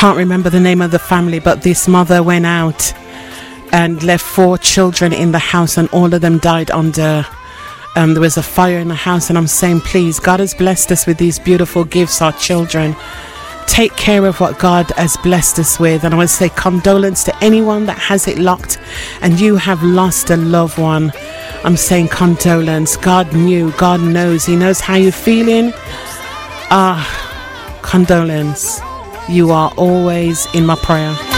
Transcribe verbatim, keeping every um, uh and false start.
can't remember the name of the family, but this mother went out and left four children in the house, and all of them died under um, there was a fire in the house. And I'm saying, please, God has blessed us with these beautiful gifts, our children. Take care of what God has blessed us with. And I want to say condolence to anyone that has it locked and you have lost a loved one. I'm saying condolence. God knew, God knows, He knows how you're feeling. Ah, condolence. You are always in my prayer.